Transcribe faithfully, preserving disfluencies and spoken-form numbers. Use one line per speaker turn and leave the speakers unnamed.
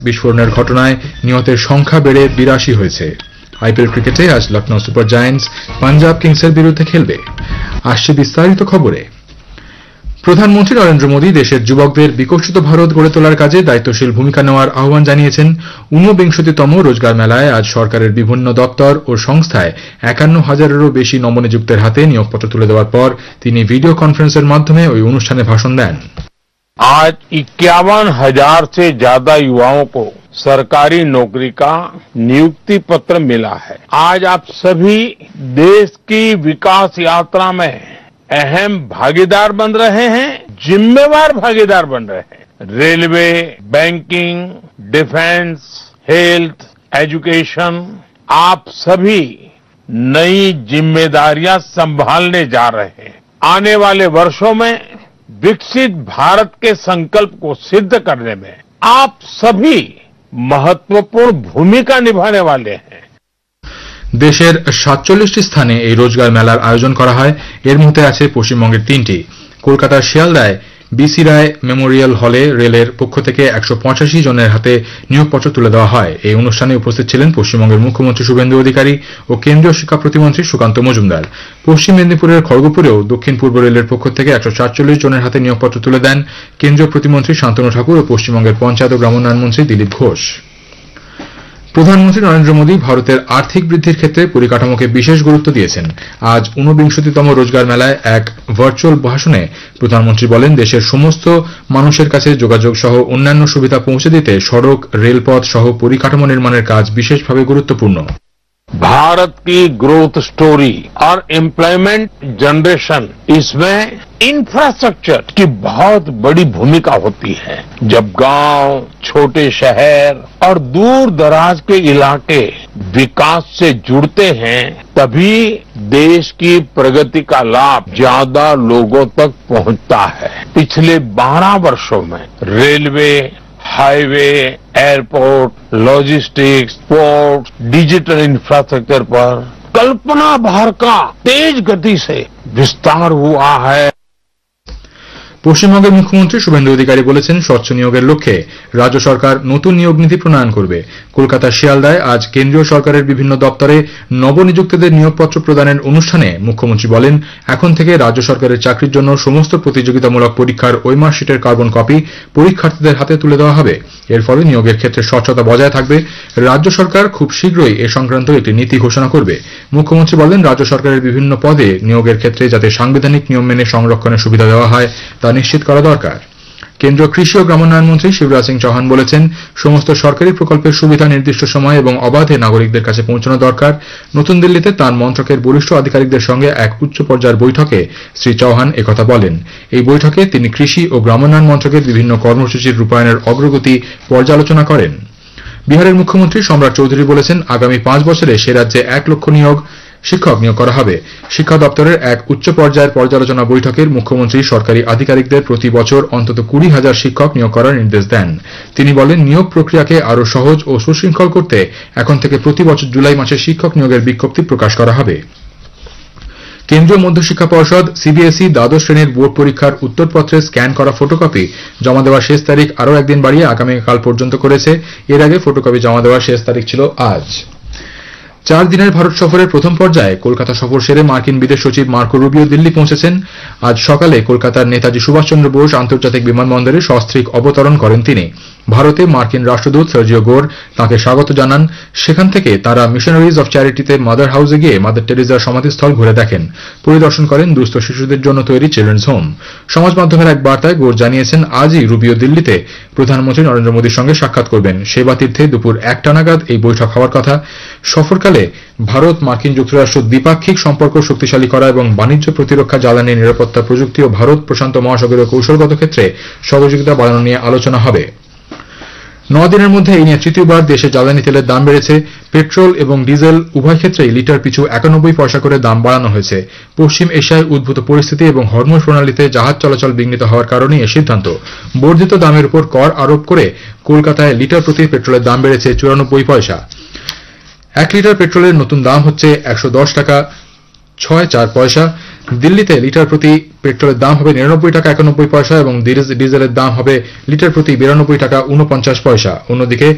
বিস্ফোরণের ঘটনায় নিহতের সংখ্যা বেড়ে বিরাশি হয়েছে। আইপিএল ক্রিকেটে আজ লখনৌ সুপার জায়ান্টস পাঞ্জাব কিংসের বিরুদ্ধে খেলবে। আসছে বিস্তারিত খবরে। প্রধানমন্ত্রী নরেন্দ্র মোদী দেশের যুবকদের বিকশিত ভারত গড়ে তোলার কাজে দায়িত্বশীল ভূমিকা নেওয়ার আহ্বান জানিয়েছেন। ঊনবিংশতিতম রোজগার মেলায় আজ সরকারের বিভিন্ন দপ্তর ও সংস্থায় একান্ন হাজারেরও বেশি নবনিযুক্তের হাতে নিয়োগপত্র তুলে দেওয়ার পর তিনি ভিডিও কনফারেন্সের মাধ্যমে ওই অনুষ্ঠানে ভাষণ দেন।
आज इक्यावन हजार से ज्यादा युवाओं को सरकारी नौकरी का नियुक्ति पत्र मिला है। आज आप सभी देश की विकास यात्रा में अहम भागीदार बन रहे हैं, जिम्मेवार भागीदार बन रहे हैं। Railway, banking, defence, health, education, आप सभी नई जिम्मेदारियां संभालने जा रहे हैं। आने वाले वर्षों में विकसित भारत के संकल्प को सिद्ध करने में आप सभी महत्वपूर्ण भूमिका निभाने वाले हैं।
দেশের সাতচল্লিশটি স্থানে এই রোজগার মেলার আয়োজন করা হয়। এর মধ্যে আছে পশ্চিমবঙ্গের তিনটি। কলকাতার শিয়ালদায় বিসি রায় মেমোরিয়াল হলে রেলের পক্ষ থেকে একশো পঁচাশি জনের হাতে নিয়োগপত্র তুলে দেওয়া হয়। এই অনুষ্ঠানে উপস্থিত ছিলেন পশ্চিমবঙ্গের মুখ্যমন্ত্রী শুভেন্দু অধিকারী ও কেন্দ্রীয় শিক্ষা প্রতিমন্ত্রী সুকান্ত মজুমদার। পশ্চিম মেদিনীপুরের খড়গপুরেও দক্ষিণ পূর্ব রেলের পক্ষ থেকে একশো সাতচল্লিশ জনের হাতে নিয়োগপত্র তুলে দেন কেন্দ্রীয় প্রতিমন্ত্রী শান্তনু ঠাকুর ও পশ্চিমবঙ্গের পঞ্চায়েত ও গ্রামোন্নয়ন মন্ত্রী দিলীপ ঘোষ। প্রধানমন্ত্রী নরেন্দ্র মোদী ভারতের আর্থিক বৃদ্ধির ক্ষেত্রে পরিকাঠামোকে বিশেষ গুরুত্ব দিয়েছেন। আজ ঊনবিংশতিতম রোজগার মেলায় এক ভার্চুয়াল ভাষণে প্রধানমন্ত্রী বলেন, দেশের সমস্ত মানুষের কাছে যোগাযোগ সহ অন্যান্য সুবিধা পৌঁছে দিতে সড়ক, রেলপথ সহ পরিকাঠামো নির্মাণের কাজ বিশেষভাবে গুরুত্বপূর্ণ।
भारत की ग्रोथ स्टोरी और एम्प्लॉयमेंट जनरेशन, इसमें इंफ्रास्ट्रक्चर की बहुत बड़ी भूमिका होती है। जब गांव, छोटे शहर और दूर दराज के इलाके विकास से जुड़ते हैं, तभी देश की प्रगति का लाभ ज्यादा लोगों तक पहुंचता है। पिछले बारह वर्षों में railway, highway, airport, logistics, port, digital infrastructure पर कल्पना भर का तेज गति से विस्तार हुआ है।
পশ্চিমবঙ্গের মুখ্যমন্ত্রী শুভেন্দু অধিকারী বলেছেন, স্বচ্ছ নিয়োগের লক্ষ্যে রাজ্য সরকার নতুন নিয়োগ নীতি প্রণয়ন করবে। কলকাতার শিয়ালদায় আজ কেন্দ্রীয় সরকারের বিভিন্ন দপ্তরে নবনিযুক্তদের নিয়োগপত্র প্রদানের অনুষ্ঠানে মুখ্যমন্ত্রী বলেন, এখন থেকে রাজ্য সরকারের চাকরির জন্য সমস্ত প্রতিযোগিতামূলক পরীক্ষার ওই মার্কশিটের কার্বন কপি পরীক্ষার্থীদের হাতে তুলে দেওয়া হবে। এর ফলে নিয়োগের ক্ষেত্রে স্বচ্ছতা বজায় থাকবে। রাজ্য সরকার খুব শীঘ্রই এ সংক্রান্ত একটি নীতি ঘোষণা করবে। মুখ্যমন্ত্রী বলেন, রাজ্য সরকারের বিভিন্ন পদে নিয়োগের ক্ষেত্রে যাতে সাংবিধানিক নিয়ম মেনে সংরক্ষণের সুবিধা দেওয়া হয় তা নিশ্চিত করা দরকার। কেন্দ্রীয় কৃষি ও গ্রামোন্নয়ন মন্ত্রী শিবরাজ সিং চৌহান বলেছেন, সমস্ত সরকারি প্রকল্পের সুবিধা নির্দিষ্ট সময় এবং অবাধে নাগরিকদের কাছে পৌঁছানো দরকার। নতুন দিল্লিতে তাঁর মন্ত্রকের বরিষ্ঠ আধিকারিকদের সঙ্গে এক উচ্চ পর্যায়ের বৈঠকে শ্রী চৌহান একথা বলেন। এই বৈঠকে তিনি কৃষি ও গ্রামোন্নয়ন মন্ত্রকের বিভিন্ন কর্মসূচির রূপায়ণের অগ্রগতি পর্যালোচনা করেন। বিহারের মুখ্যমন্ত্রী সম্রাট চৌধুরী বলেছেন, আগামী পাঁচ বছরে সে রাজ্যে এক লক্ষ নিয়োগ শিক্ষক নিয়োগ করা হবে। শিক্ষা দপ্তরের এক উচ্চ পর্যায়ের পর্যালোচনা বৈঠকের মুখ্যমন্ত্রী সরকারি আধিকারিকদের প্রতি বছর অন্তত কুড়ি হাজার শিক্ষক নিয়োগ করার নির্দেশ দেন। তিনি বলেন, নিয়োগ প্রক্রিয়াকে আরও সহজ ও সুশৃঙ্খল করতে এখন থেকে প্রতি বছর জুলাই মাসে শিক্ষক নিয়োগের বিজ্ঞপ্তি প্রকাশ করা হবে। কেন্দ্রীয় মধ্যশিক্ষা পর্ষদ সিবিএসই দ্বাদশ শ্রেণীর বোর্ড পরীক্ষার উত্তরপত্রের স্ক্যান করা ফটোকপি জমা দেওয়ার শেষ তারিখ আরও একদিন বাড়িয়ে আগামীকাল পর্যন্ত করেছে। এর আগে ফটোকপি জমা দেওয়ার শেষ তারিখ ছিল আজ। চার দিনের ভারত সফরের প্রথম পর্যায়ে কলকাতা সফর সেরে মার্কিন বিদেশ সচিব মার্কো রুবিও দিল্লি পৌঁছেছেন। আজ সকালে কলকাতার নেতাজি সুভাষচন্দ্র বোস আন্তর্জাতিক বিমানবন্দরে সস্ত্রীক অবতরণ করেন তিনি। ভারতে মার্কিন রাষ্ট্রদূত সার্জিও গোর তাঁকে স্বাগত জানান। সেখান থেকে তাঁরা মিশনারিজ অফ চ্যারিটিতে মাদার হাউসে গিয়ে মাদার টেরেজার সমাধিস্থল ঘুরে দেখেন, পরিদর্শন করেন দুস্থ শিশুদের জন্য তৈরি চিলড্রেন্স হোম। সমাজ মাধ্যমের এক বার্তায় গোর জানিয়েছেন, আজই রুবিও দিল্লিতে প্রধানমন্ত্রী নরেন্দ্র মোদীর সঙ্গে সাক্ষাৎ করবেন। সেবা তীর্থে দুপুর একটা নাগাদ এই বৈঠক হওয়ার কথা। সফরকালে ভারত মার্কিন যুক্তরাষ্ট্র দ্বিপাক্ষিক সম্পর্ক শক্তিশালী করা এবং বাণিজ্য, প্রতিরক্ষা, জ্বালানি, নিরাপত্তা, প্রযুক্তি ও ভারত প্রশান্ত মহাসাগরীয় কৌশলগত ক্ষেত্রে সহযোগিতা বাড়ানো নিয়ে আলোচনা হবে। নদিনের মধ্যে এই নিয়ে তৃতীয়বার দেশে জ্বালানি তেলের দাম বেড়েছে। পেট্রোল এবং ডিজেল উভয় ক্ষেত্রেই লিটার পিছু একানব্বই পয়সা করে দাম বাড়ানো হয়েছে। পশ্চিম এশিয়ায় উদ্ভূত পরিস্থিতি এবং হরমুজ প্রণালীতে জাহাজ চলাচল বিঘ্নিত হওয়ার কারণে এ সিদ্ধান্ত। বর্ধিত দামের উপর কর আরোপ করে কলকাতায় লিটার প্রতি পেট্রোলের দাম বেড়েছে চুরানব্বই পয়সা। এক লিটার পেট্রোলের নতুন দাম হচ্ছে একশো দশ টাকা ছয় চার পয়সা। দিল্লিতে লিটার প্রতি পেট্রোলের দাম হবে নিরানব্বই টাকা একানব্বই পয়সা এবং ডিজেলের দাম হবে লিটার প্রতি বিরানব্বই টাকা উনপঞ্চাশ পয়সা। অন্যদিকে